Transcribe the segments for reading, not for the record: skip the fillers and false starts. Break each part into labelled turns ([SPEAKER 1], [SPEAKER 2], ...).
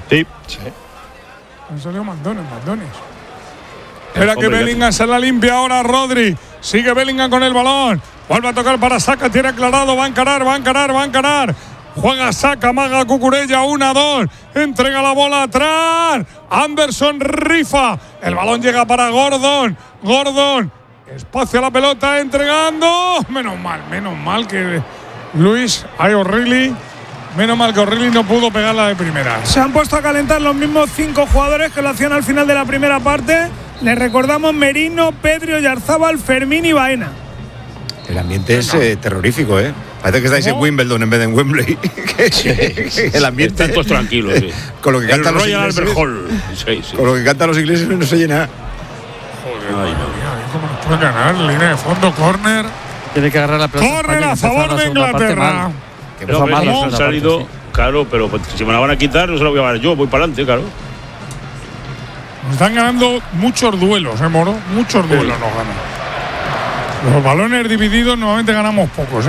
[SPEAKER 1] Sí.
[SPEAKER 2] Han salido mandones. Espera que Bellingham se la limpia ahora Rodri. Sigue Bellingham con el balón. Vuelve a tocar para Saka. Tiene aclarado. Va a encarar. Juega Saka, maga Cucurella. 1-2. Entrega la bola atrás. Anderson rifa. El balón llega para Gordon. Espacio a la pelota. Entregando. Menos mal que O'Reilly. Menos mal que O'Reilly no pudo pegarla de primera.
[SPEAKER 3] Se han puesto a calentar los mismos 5 jugadores que lo hacían al final de la primera parte. Les recordamos Merino, Pedri, Oyarzábal, Fermín y Baena.
[SPEAKER 4] El ambiente es terrorífico, ¿eh? Parece que estáis en Wimbledon en vez de en Wembley. El ambiente.
[SPEAKER 1] Están todos tranquilos, sí.
[SPEAKER 4] Con lo que cantan los
[SPEAKER 1] Royal
[SPEAKER 4] ingleses.
[SPEAKER 1] Albert Hall. Sí.
[SPEAKER 4] Con lo que cantan los ingleses no se llena.
[SPEAKER 2] Joder, ¿cómo nos puede ganar? Línea de fondo, córner.
[SPEAKER 5] Tiene que agarrar la pelota.
[SPEAKER 2] Córner a favor de Inglaterra.
[SPEAKER 1] Pero han salido, claro, pero si me la van a quitar, no se la voy a dar yo, voy para adelante, claro.
[SPEAKER 2] Nos están ganando muchos duelos, Moro. Muchos duelos nos ganan. Los balones divididos normalmente ganamos pocos,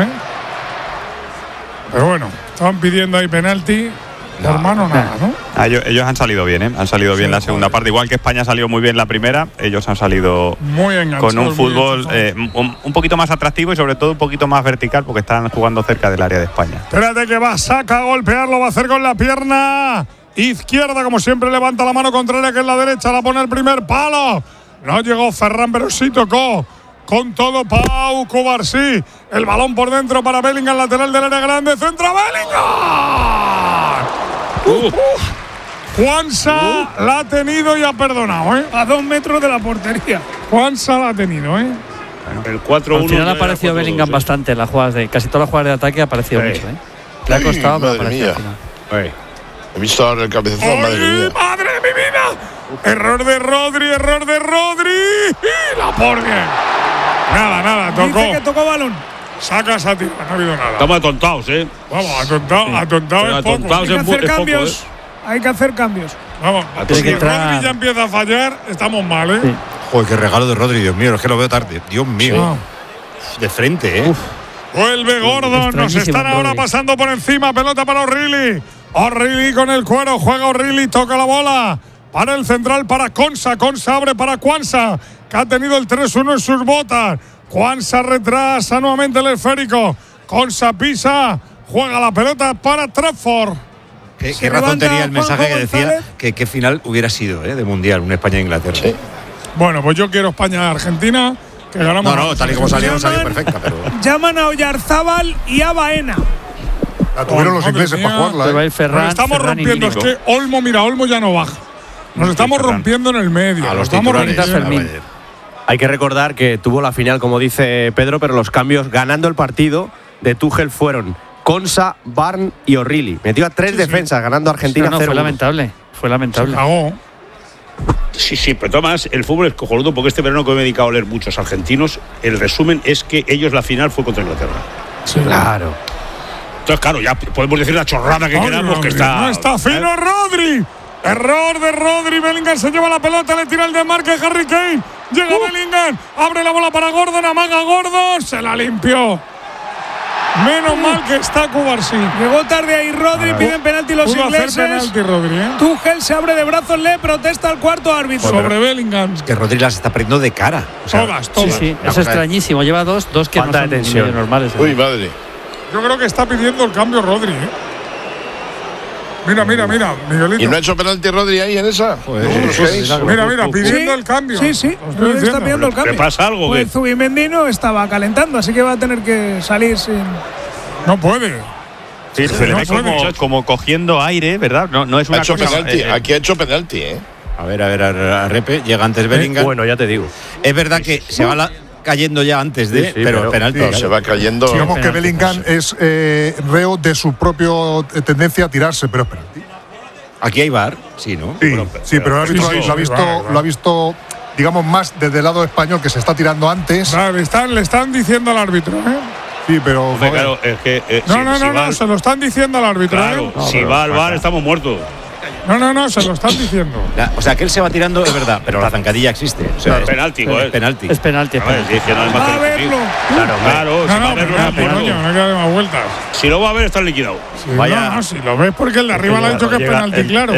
[SPEAKER 2] Pero bueno, estaban pidiendo ahí penalti. Hermano, nada, ¿no?
[SPEAKER 6] Ellos han salido bien, Han salido bien la segunda parte. Igual que España salió muy bien la primera, ellos han salido
[SPEAKER 2] muy
[SPEAKER 6] con un fútbol un poquito más atractivo y sobre todo un poquito más vertical porque están jugando cerca del área de España.
[SPEAKER 2] Espérate que va Saka a golpearlo, va a hacer con la pierna izquierda, como siempre levanta la mano contraria que es la derecha, la pone el primer palo. No llegó Ferran, pero sí tocó. Con todo Pau Cubarsí. El balón por dentro para Bellingham, lateral del área grande. Centra Bellingham. Juansa la ha tenido y ha perdonado,
[SPEAKER 3] A 2 metros de la portería.
[SPEAKER 2] Juansa la ha tenido,
[SPEAKER 1] El 4-1.
[SPEAKER 5] Al final ha aparecido Bellingham bastante en las jugadas de. Casi todas las jugadas de ataque ha aparecido mucho, Le ha costado, pero ha aparecido al final.
[SPEAKER 7] He visto ahora el cabezazo, madre mía.
[SPEAKER 2] ¡Madre de mi vida! Error de Rodri. La porgue. Nada, tocó.
[SPEAKER 3] Dice que tocó balón.
[SPEAKER 2] Saca esa tira, no ha habido nada.
[SPEAKER 1] Estamos atontados,
[SPEAKER 2] Vamos, atontado es poco.
[SPEAKER 3] Hay que hacer cambios. Hay que hacer cambios.
[SPEAKER 2] Vamos, si Rodri ya empieza a fallar, estamos mal,
[SPEAKER 4] Sí. Joder, qué regalo de Rodri, Dios mío, es que lo veo tarde. Dios mío. De frente,
[SPEAKER 2] Vuelve Gordon, nos están ahora pasando por encima. Pelota para O'Reilly. O'Reilly con el cuero, juega O'Reilly, toca la bola. Para el central, para Konsa. Konsa abre para Quansah, que ha tenido el 3-1 en sus botas. Quansah retrasa nuevamente el esférico. Konsa pisa, juega la pelota para Trafford.
[SPEAKER 4] ¿Qué razón tenía el mensaje que decía que final hubiera sido de Mundial, una España-Inglaterra? Sí.
[SPEAKER 2] Bueno, pues yo quiero España-Argentina, que ganamos.
[SPEAKER 4] No, tal y como salió perfecta. Pero
[SPEAKER 3] llaman a Oyarzábal y a Baena.
[SPEAKER 7] La tuvieron los ingleses para jugarla.
[SPEAKER 2] Nos estamos rompiendo, es que Olmo ya no baja. Nos estamos rompiendo en el medio.
[SPEAKER 4] A los titulares.
[SPEAKER 8] Hay que recordar que tuvo la final, como dice Pedro, pero los cambios ganando el partido de Tuchel fueron Konsa, Barn y O'Reilly. Metió a 3 defensas ganando a Argentina 0-1.
[SPEAKER 5] Fue lamentable.
[SPEAKER 1] Sí, pero Tomás, el fútbol es cojonudo porque este verano que me he dedicado a leer muchos argentinos, el resumen es que ellos la final fue contra Inglaterra.
[SPEAKER 8] Sí, claro.
[SPEAKER 1] Entonces, claro, ya podemos decir la chorrada que queramos, que está.
[SPEAKER 2] No está fino Rodri. Error de Rodri. Bellingham se lleva la pelota, le tira el desmarque Harry Kane. Llega Bellingham, abre la bola para Gordon, amaga Gordon, se la limpió. Menos mal que está Cubarsí.
[SPEAKER 3] Llegó tarde ahí Rodri, piden penalti los ingleses.
[SPEAKER 2] Penalti, Rodri,
[SPEAKER 3] Tuchel se abre de brazos, le protesta al cuarto árbitro.
[SPEAKER 2] Sobre Bellingham.
[SPEAKER 4] Es que Rodri las está perdiendo de cara.
[SPEAKER 2] Todas.
[SPEAKER 5] Sí, es extrañísimo. Lleva dos que
[SPEAKER 8] falta
[SPEAKER 5] no son
[SPEAKER 8] de
[SPEAKER 5] normales.
[SPEAKER 7] Uy, madre.
[SPEAKER 2] Yo creo que está pidiendo el cambio Rodri, Mira, Miguelito.
[SPEAKER 7] ¿Y no ha hecho penalti Rodri ahí en esa?
[SPEAKER 2] Mira, pidiendo el cambio.
[SPEAKER 3] Sí, Rodri está pidiendo el cambio.
[SPEAKER 1] ¿Qué pasa algo?
[SPEAKER 3] Pues Zubimendi no estaba calentando, así que va a tener que salir sin.
[SPEAKER 2] No puede.
[SPEAKER 6] Sí, se le ve como cogiendo aire, ¿verdad? No es una
[SPEAKER 7] ha hecho
[SPEAKER 6] cosa.
[SPEAKER 7] Penalti. Aquí ha hecho penalti,
[SPEAKER 4] A ver, a Repe, llega antes Bellingham.
[SPEAKER 8] Bueno, ya te digo.
[SPEAKER 4] Es verdad que se va cayendo ya antes de, pero penalti.
[SPEAKER 7] Se va cayendo.
[SPEAKER 9] Digamos que Bellingham es reo de su propia tendencia a tirarse, pero es penalti.
[SPEAKER 4] Aquí hay VAR, sí, ¿no?
[SPEAKER 9] Sí, pero el árbitro lo ha visto, digamos, más desde el lado español, que se está tirando antes.
[SPEAKER 2] Le están diciendo al árbitro,
[SPEAKER 9] Sí, pero.
[SPEAKER 1] Claro, es que.
[SPEAKER 2] No, se lo están diciendo al árbitro.
[SPEAKER 1] Claro, si va al VAR, estamos muertos.
[SPEAKER 2] No, se lo están diciendo.
[SPEAKER 4] O sea, que él se va tirando, es verdad, pero la zancadilla existe. O sea,
[SPEAKER 1] es penalti,
[SPEAKER 4] es penalti.
[SPEAKER 5] Es penalti.
[SPEAKER 1] Es que no hay más
[SPEAKER 3] Va a verlo.
[SPEAKER 1] Claro, si va a verlo,
[SPEAKER 2] no hay que dar más vueltas.
[SPEAKER 1] Si lo va a ver, está liquidado.
[SPEAKER 2] Si lo ves porque el de arriba le ha dicho que es penalti, claro.